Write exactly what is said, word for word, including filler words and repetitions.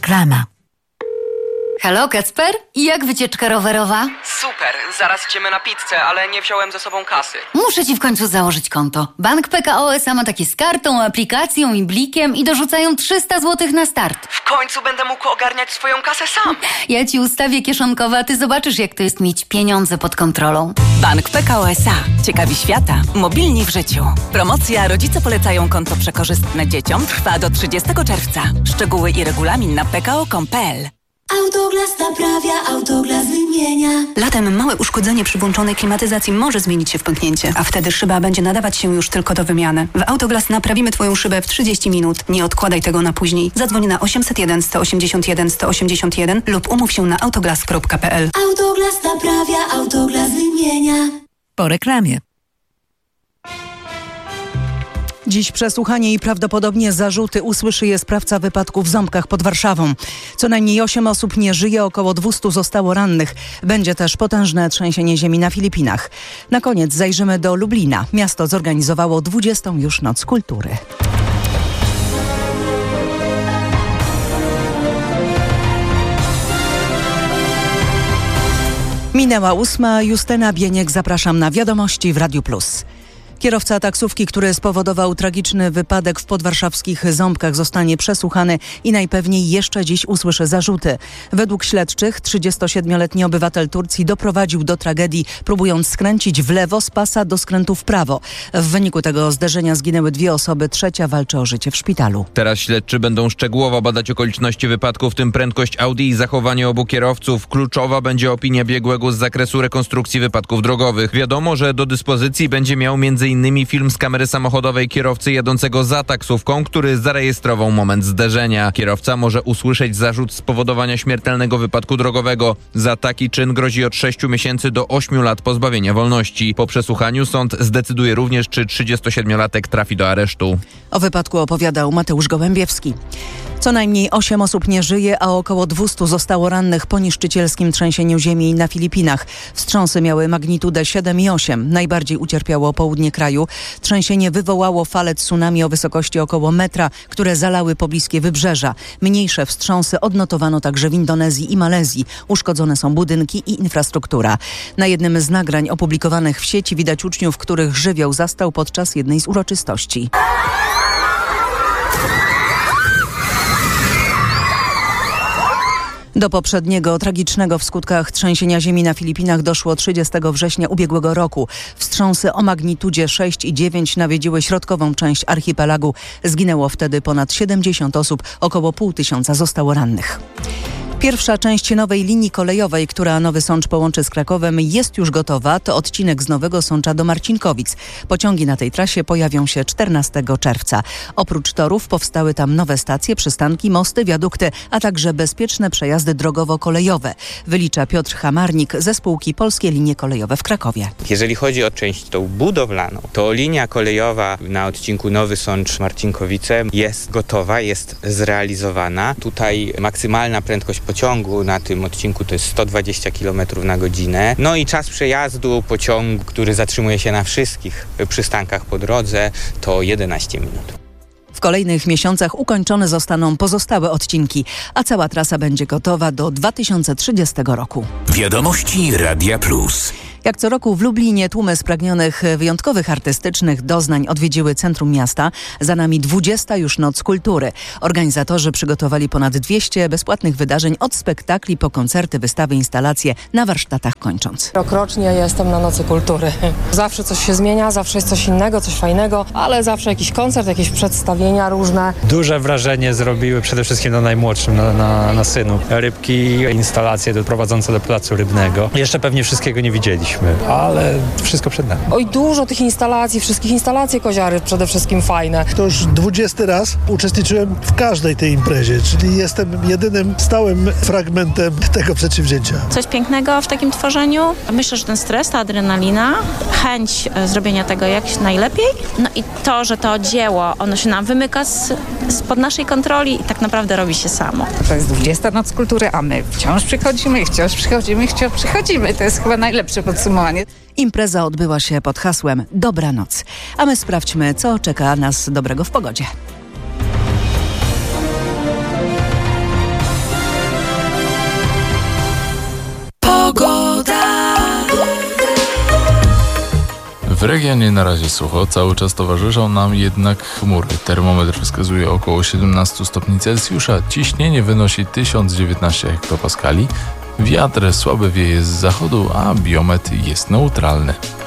Reklama. Halo, Kacper? I jak wycieczka rowerowa? Super, zaraz idziemy na pizzę, ale nie wziąłem ze sobą kasy. Muszę ci w końcu założyć konto. Bank P K O S A ma takie z kartą, aplikacją i blikiem i dorzucają trzysta złotych na start. W końcu będę mógł ogarniać swoją kasę sam. Ja ci ustawię kieszonkowe, a ty zobaczysz, jak to jest mieć pieniądze pod kontrolą. Bank P K O S A. Ciekawi świata. Mobilni w życiu. Promocja Rodzice polecają konto przekorzystne dzieciom trwa do trzydziestego czerwca. Szczegóły i regulamin na p k o kropka com kropka p l. Autoglas naprawia, Autoglas wymienia. Latem małe uszkodzenie przy włączonej klimatyzacji może zmienić się w pęknięcie, a wtedy szyba będzie nadawać się już tylko do wymiany. W Autoglas naprawimy Twoją szybę w trzydzieści minut. Nie odkładaj tego na później. Zadzwoń na osiemset jeden, sto osiemdziesiąt jeden, sto osiemdziesiąt jeden lub umów się na autoglas kropka p l. Autoglas naprawia, Autoglas wymienia. Po reklamie. Dziś przesłuchanie i prawdopodobnie zarzuty usłyszy je sprawca wypadku w Ząbkach pod Warszawą. Co najmniej osiem osób nie żyje, około dwieście zostało rannych. Będzie też potężne trzęsienie ziemi na Filipinach. Na koniec zajrzymy do Lublina. Miasto zorganizowało dwudziestą już Noc Kultury. Minęła ósma. Justyna Bieniek, zapraszam na Wiadomości w Radiu Plus. Kierowca taksówki, który spowodował tragiczny wypadek w podwarszawskich Ząbkach, zostanie przesłuchany i najpewniej jeszcze dziś usłyszy zarzuty. Według śledczych trzydziestosiedmioletni obywatel Turcji doprowadził do tragedii, próbując skręcić w lewo z pasa do skrętu w prawo. W wyniku tego zderzenia zginęły dwie osoby, trzecia walczy o życie w szpitalu. Teraz śledczy będą szczegółowo badać okoliczności wypadku, w tym prędkość Audi i zachowanie obu kierowców. Kluczowa będzie opinia biegłego z zakresu rekonstrukcji wypadków drogowych. Wiadomo, że do dyspozycji będzie miał między innymi film z kamery samochodowej kierowcy jadącego za taksówką, który zarejestrował moment zderzenia. Kierowca może usłyszeć zarzut spowodowania śmiertelnego wypadku drogowego. Za taki czyn grozi od sześciu miesięcy do ośmiu lat pozbawienia wolności. Po przesłuchaniu sąd zdecyduje również, czy trzydziestosiedmiolatek trafi do aresztu. O wypadku opowiadał Mateusz Gołębiewski. Co najmniej osiem osób nie żyje, a około dwieście zostało rannych po niszczycielskim trzęsieniu ziemi na Filipinach. Wstrząsy miały magnitudę siedem i osiem. Najbardziej ucierpiało południe kraju. Trzęsienie wywołało fale tsunami o wysokości około metra, które zalały pobliskie wybrzeża. Mniejsze wstrząsy odnotowano także w Indonezji i Malezji. Uszkodzone są budynki i infrastruktura. Na jednym z nagrań opublikowanych w sieci widać uczniów, których żywioł zastał podczas jednej z uroczystości. Do poprzedniego tragicznego w skutkach trzęsienia ziemi na Filipinach doszło trzydziestego września ubiegłego roku. Wstrząsy o magnitudzie sześć i dziewięć nawiedziły środkową część archipelagu. Zginęło wtedy ponad siedemdziesiąt osób, około pół tysiąca zostało rannych. Pierwsza część nowej linii kolejowej, która Nowy Sącz połączy z Krakowem, jest już gotowa. To odcinek z Nowego Sącza do Marcinkowic. Pociągi na tej trasie pojawią się czternastego czerwca. Oprócz torów powstały tam nowe stacje, przystanki, mosty, wiadukty, a także bezpieczne przejazdy drogowo-kolejowe. Wylicza Piotr Hamarnik ze spółki Polskie Linie Kolejowe w Krakowie. Jeżeli chodzi o część tą budowlaną, to linia kolejowa na odcinku Nowy Sącz-Marcinkowice jest gotowa, jest zrealizowana. Tutaj maksymalna prędkość pociągu na tym odcinku to jest sto dwadzieścia kilometrów na godzinę. No i czas przejazdu pociągu, który zatrzymuje się na wszystkich przystankach po drodze, to jedenaście minut. W kolejnych miesiącach ukończone zostaną pozostałe odcinki, a cała trasa będzie gotowa do dwa tysiące trzydziestego roku. Wiadomości Radia Plus. Jak co roku w Lublinie tłumy spragnionych wyjątkowych artystycznych doznań odwiedziły centrum miasta. Za nami dwudziesta już Noc Kultury. Organizatorzy przygotowali ponad dwieście bezpłatnych wydarzeń od spektakli po koncerty, wystawy, instalacje, na warsztatach kończąc. Rokrocznie jestem na Nocy Kultury. Zawsze coś się zmienia, zawsze jest coś innego, coś fajnego, ale zawsze jakiś koncert, jakieś przedstawienia różne. Duże wrażenie zrobiły przede wszystkim na najmłodszym, na, na, na synu. Rybki, instalacje do, prowadzące do placu rybnego. Jeszcze pewnie wszystkiego nie widzieliśmy, ale wszystko przed nami. Oj, dużo tych instalacji, wszystkich instalacji Koziary przede wszystkim fajne. To już dwudziesty raz uczestniczyłem w każdej tej imprezie, czyli jestem jedynym stałym fragmentem tego przedsięwzięcia. Coś pięknego w takim tworzeniu. Myślę, że ten stres, ta adrenalina, chęć zrobienia tego jak najlepiej, no i to, że to dzieło, ono się nam wymyka z, spod naszej kontroli i tak naprawdę robi się samo. To jest dwudziesta Noc Kultury, a my wciąż przychodzimy i wciąż przychodzimy i wciąż przychodzimy. To jest chyba najlepsze podsumowanie. Impreza odbyła się pod hasłem Dobranoc. A my sprawdźmy, co czeka nas dobrego w pogodzie. W regionie na razie sucho, cały czas towarzyszą nam jednak chmury. Termometr wskazuje około siedemnaście stopni Celsjusza, ciśnienie wynosi tysiąc dziewiętnaście hektopaskali, wiatr słaby wieje z zachodu, a biometr jest neutralny.